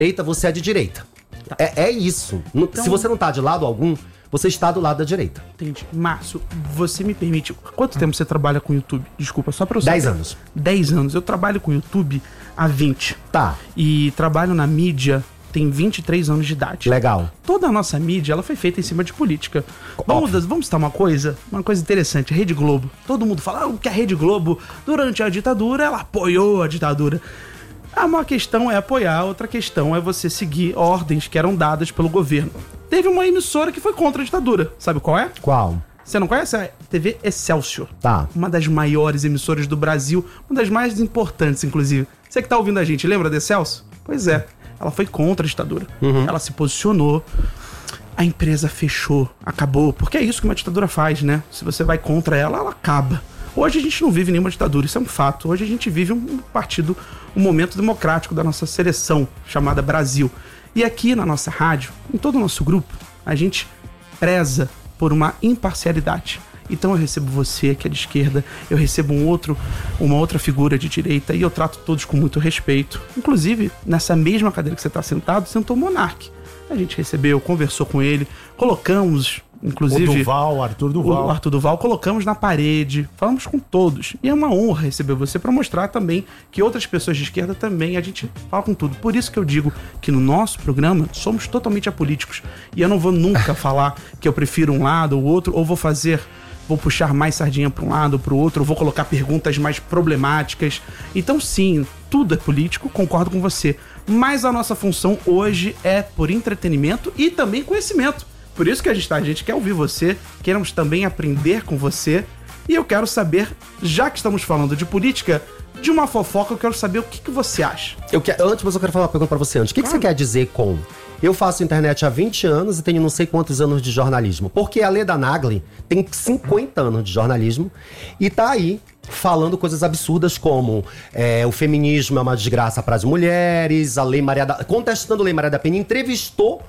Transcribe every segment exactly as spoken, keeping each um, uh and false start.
direita, você é de direita. Tá. É, é isso. Então, se você não tá de lado algum, você está do lado da direita. Entendi. Márcio, você me permite... Quanto tempo você trabalha com o YouTube? Desculpa, só pra eu saber. Dez anos. Dez anos. Eu trabalho com o YouTube há vinte. Tá. E trabalho na mídia... tem vinte e três anos de idade. Legal. Toda a nossa mídia, ela foi feita em cima de política. Vamos, vamos citar uma coisa, uma coisa interessante. Rede Globo. Todo mundo fala ah, que a Rede Globo, durante a ditadura, ela apoiou a ditadura. Uma questão é apoiar, outra questão é você seguir ordens que eram dadas pelo governo. Teve uma emissora que foi contra a ditadura. Sabe qual é? Qual? Você não conhece? É T V Excelsior. Tá. Uma das maiores emissoras do Brasil, uma das mais importantes, inclusive. Você que tá ouvindo a gente, lembra da Excelsior? Pois é. Ela foi contra a ditadura. Uhum. Ela se posicionou. A empresa fechou, acabou. Porque é isso que uma ditadura faz, né? Se você vai contra ela, ela acaba. Hoje a gente não vive nenhuma ditadura, isso é um fato. Hoje a gente vive um partido, um momento democrático da nossa seleção, chamada Brasil. E aqui na nossa rádio, em todo o nosso grupo, a gente preza por uma imparcialidade. Então eu recebo você, que é de esquerda, eu recebo um outro, uma outra figura de direita e eu trato todos com muito respeito. Inclusive, nessa mesma cadeira que você está sentado, sentou o Monark. A gente recebeu, conversou com ele, colocamos, inclusive... O Duval, Arthur Duval. O Arthur Duval, colocamos na parede, falamos com todos. E é uma honra receber você para mostrar também que outras pessoas de esquerda também, a gente fala com tudo. Por isso que eu digo que no nosso programa somos totalmente apolíticos. E eu não vou nunca falar que eu prefiro um lado ou outro, ou vou fazer... vou puxar mais sardinha para um lado ou para o outro, vou colocar perguntas mais problemáticas. Então sim, tudo é político, concordo com você. Mas a nossa função hoje é por entretenimento e também conhecimento. Por isso que a gente tá, a gente quer ouvir você, queremos também aprender com você. E eu quero saber, já que estamos falando de política, de uma fofoca, eu quero saber o que, que você acha. Eu quero, antes, mas eu quero falar uma pergunta para você antes. O que, que você quer dizer com... Eu faço internet há vinte anos e tenho não sei quantos anos de jornalismo. Porque a Leda Nagli tem cinquenta anos de jornalismo e tá aí falando coisas absurdas como é, o feminismo é uma desgraça para as mulheres, a Lei Maria da... contestando a Lei Maria da Penha, entrevistou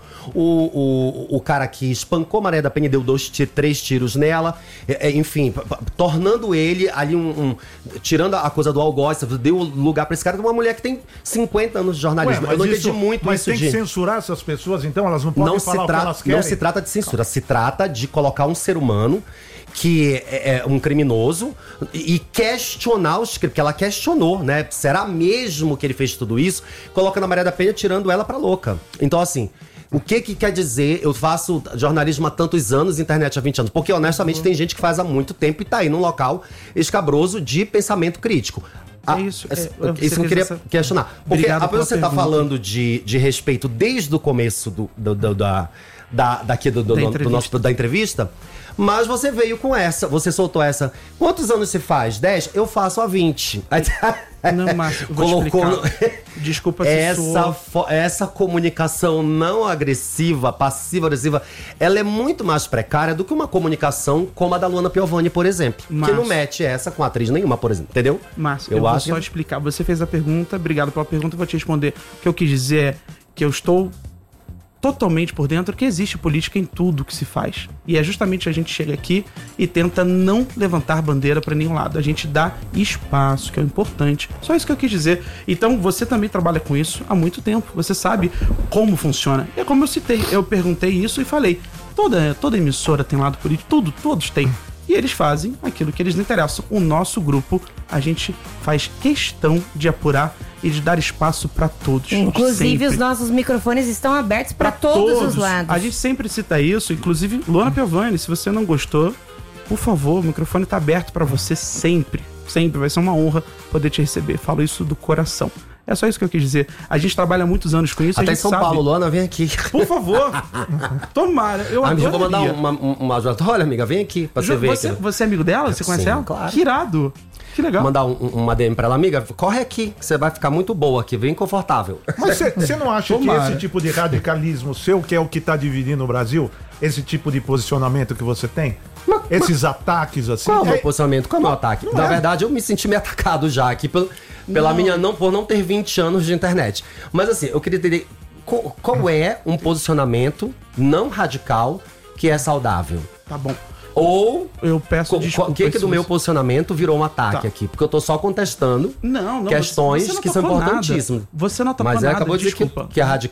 o, o, o cara que espancou Maria da Penha e deu dois, três tiros nela, é, enfim, p- p- tornando ele ali um, um... tirando a coisa do algoz, deu lugar para esse cara, uma mulher que tem cinquenta anos de jornalismo. Ué, eu não isso, entendi muito mas isso tem de... que censurar essas pessoas, então? Elas não podem não falar se o tra... que elas querem? Não se trata de censura, se trata de colocar um ser humano que é, é um criminoso e questionar os crimes, que ela questionou, né? Será mesmo que ele fez tudo isso? Coloca na Maria da Penha tirando ela pra louca. Então, assim, o que que quer dizer eu faço jornalismo há tantos anos, internet há vinte anos? Porque, honestamente, uhum. tem gente que faz há muito tempo e tá aí num local escabroso de pensamento crítico. Ah, é isso, é, isso que eu queria essa... questionar. Porque Obrigado a você tá pergunta. falando de, de respeito desde o começo do, do, do, da, da, daqui do, do, da, do, entrevista. do nosso, da entrevista, mas você veio com essa, você soltou essa. Quantos anos você faz? dez? Eu faço há vinte. Não, Márcio, eu vou colocou no... Desculpa se essa, sou... essa comunicação não agressiva, passiva-agressiva, ela é muito mais precária do que uma comunicação como a da Luana Piovani, por exemplo. Márcio, que não mete essa com atriz nenhuma, por exemplo. Entendeu? Márcio, eu, eu acho vou só que... explicar. Você fez a pergunta, obrigado pela pergunta, eu vou te responder. O que eu quis dizer é que eu estou totalmente por dentro que existe política em tudo que se faz. E é justamente a gente chega aqui e tenta não levantar bandeira para nenhum lado. A gente dá espaço, que é o importante. Só isso que eu quis dizer. Então, você também trabalha com isso há muito tempo. Você sabe como funciona. É como eu citei. Eu perguntei isso e falei. Toda, toda emissora tem lado político. Tudo, todos têm. E eles fazem aquilo que eles interessam. O nosso grupo, a gente faz questão de apurar e de dar espaço para todos. Inclusive, sempre. Os nossos microfones estão abertos para todos, todos os lados. A gente sempre cita isso, inclusive, Luana Piovani, se você não gostou, por favor, o microfone tá aberto para você sempre. Sempre, vai ser uma honra poder te receber. Falo isso do coração. É só isso que eu quis dizer. A gente trabalha há muitos anos com isso. Até a em gente São sabe. Paulo, Luana, vem aqui. Por favor. Tomara. Eu amiga, adoraria. vou mandar uma, uma, uma... Olha, amiga, vem aqui pra você Ju, ver. Você, aqui. você é amigo dela? Você conhece Sim, ela? Claro. Que irado. Que legal. Mandar um, uma D M pra ela, amiga, corre aqui, que você vai ficar muito boa aqui, bem confortável. Mas você não acha Tomara. que esse tipo de radicalismo seu, que é o que tá dividindo o Brasil, esse tipo de posicionamento que você tem, mas, esses mas, ataques assim... Qual é o meu é... posicionamento? Qual é o meu ataque? Não Na é. verdade, eu me senti meio atacado já aqui pelo, pela Não. minha, não, por não ter vinte anos de internet. Mas assim, eu queria entender qual, qual é um posicionamento não radical que é saudável. Tá bom. Ou Eu peço o desculpa. que, que se do meu você- posicionamento virou um ataque Tá. aqui? Porque eu tô só contestando Não, não. questões você não que são tocou nada. importantíssimas. Você não tocou Mas é, nada, acabou de dizer que, desculpa. que, a radi-